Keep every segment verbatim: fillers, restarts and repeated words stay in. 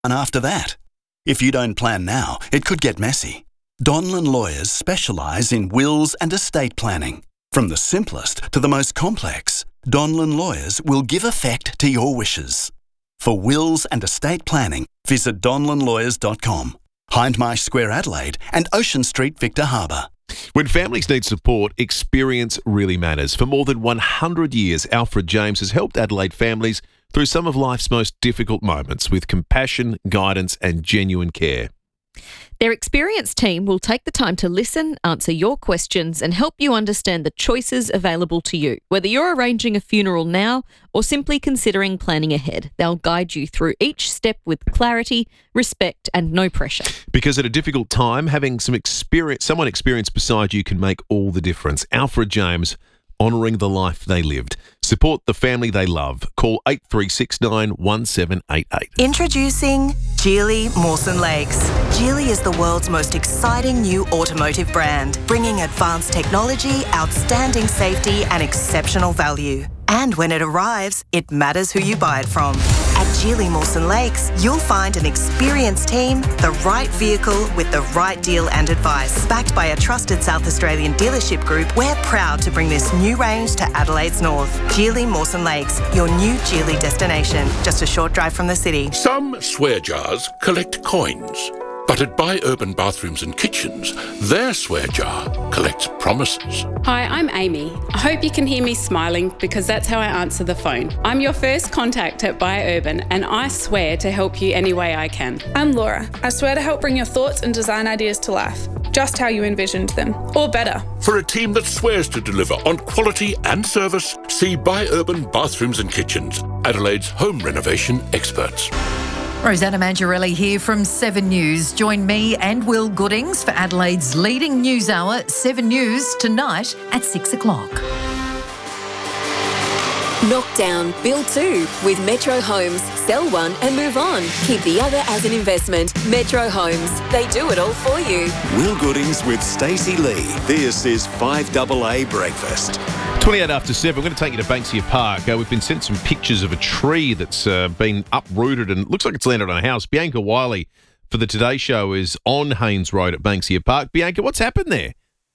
And after that, if you don't plan now, it could get messy. Donlan Lawyers specialise in wills and estate planning. From the simplest to the most complex, Donlan Lawyers will give effect to your wishes. For wills and estate planning, visit donlan lawyers dot com, Hindmarsh Square Adelaide and Ocean Street Victor Harbour. When families need support, experience really matters. For more than one hundred years, Alfred James has helped Adelaide families through some of life's most difficult moments with compassion, guidance and genuine care. Their experienced team will take the time to listen, answer your questions and help you understand the choices available to you. Whether you're arranging a funeral now or simply considering planning ahead, they'll guide you through each step with clarity, respect and no pressure. Because at a difficult time, having some experience, someone experienced beside you can make all the difference. Alfred James, honouring the life they lived. Support the family they love. Call eight three six nine, one seven eight eight. Introducing Geely Mawson Lakes. Geely is the world's most exciting new automotive brand, bringing advanced technology, outstanding safety and exceptional value. And when it arrives, it matters who you buy it from. At Geely Mawson Lakes, you'll find an experienced team, the right vehicle with the right deal and advice. Backed by a trusted South Australian dealership group, we're proud to bring this new range to Adelaide's north. Geely Mawson Lakes, your new Geely destination, just a short drive from the city. Some swear jars collect coins, but at Buy Urban Bathrooms and Kitchens, their swear jar collects promises. Hi, I'm Amy. I hope you can hear me smiling because that's how I answer the phone. I'm your first contact at Buy Urban and I swear to help you any way I can. I'm Laura. I swear to help bring your thoughts and design ideas to life, just how you envisioned them, or better. For a team that swears to deliver on quality and service, see Buy Urban Bathrooms and Kitchens, Adelaide's home renovation experts. Rosanna Mangiarelli here from Seven News. Join me and Will Goodings for Adelaide's leading news hour, Seven News, tonight at six o'clock. Knock down, build two with Metro Homes. Sell one and move on. Keep the other as an investment. Metro Homes. They do it all for you. Will Goodings with Stacey Lee. This is five A A Breakfast. twenty-eight after seven, we're going to take you to Banksia Park. Uh, we've been sent some pictures of a tree that's uh, been uprooted and looks like it's landed on a house. Bianca Wiley for the Today Show is on Haynes Road at Banksia Park. Bianca, what's happened there?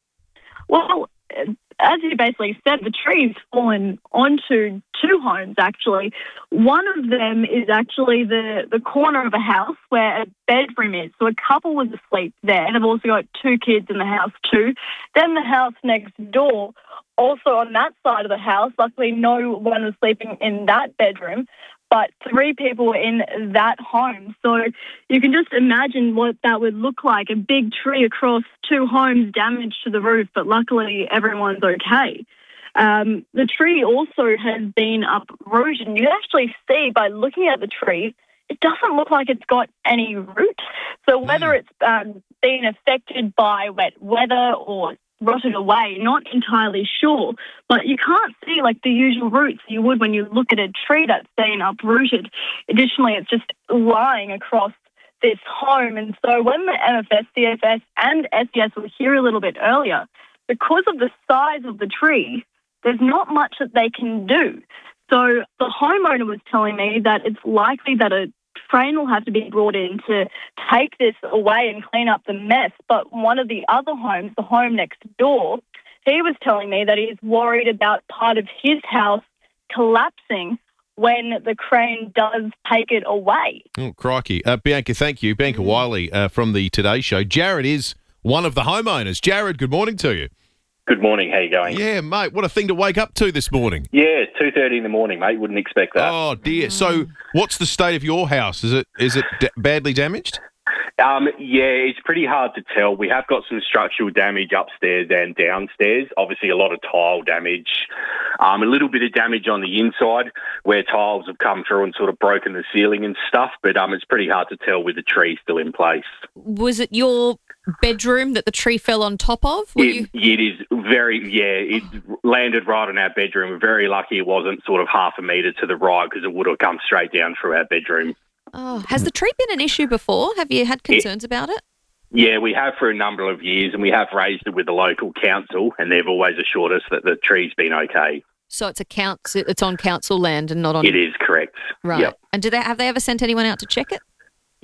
Well, as you basically said, the tree's fallen onto two homes, actually. One of them is actually the, the corner of a house where a bedroom is. So a couple was asleep there. They've also got two kids in the house too. Then the house next door, also on that side of the house, luckily no one was sleeping in that bedroom, but three people were in that home. So you can just imagine what that would look like, a big tree across two homes, damage to the roof, but luckily everyone's okay. Um, the tree also has been uprooted, and you can actually see by looking at the tree, it doesn't look like it's got any roots. So whether it's um, been affected by wet weather or rotted away, not entirely sure, but you can't see like the usual roots you would when you look at a tree that's been uprooted. Additionally, it's just lying across this home, and so when the M F S, C F S and S E S were here a little bit earlier, because of the size of the tree, there's not much that they can do. So the homeowner was telling me that it's likely that a train will have to be brought in to take this away and clean up the mess. But one of the other homes, the home next door, he was telling me that he's worried about part of his house collapsing when the crane does take it away. Oh, crikey. Uh, Bianca, thank you. Bianca mm. Wiley uh, from the Today Show. Jared is one of the homeowners. Jared, good morning to you. Good morning. How you going? Yeah, mate. What a thing to wake up to this morning. Yeah, two thirty in the morning, mate. Wouldn't expect that. Oh, dear. So what's the state of your house? Is it is it d- badly damaged? Um, yeah, it's pretty hard to tell. We have got some structural damage upstairs and downstairs. Obviously, a lot of tile damage. Um, a little bit of damage on the inside where tiles have come through and sort of broken the ceiling and stuff. But um, it's pretty hard to tell with the tree still in place. Was it your bedroom that the tree fell on top of? Were It, you... it is very, yeah, it landed right on our bedroom. We're very lucky it wasn't sort of half a metre to the right because it would have come straight down through our bedroom. Oh, has the tree been an issue before? Have you had concerns it, about it? Yeah, we have for a number of years, and we have raised it with the local council, and they've always assured us that the tree's been okay. So it's a council, it's on council land and not on... It is correct. Right. Yep. And do they have they ever sent anyone out to check it?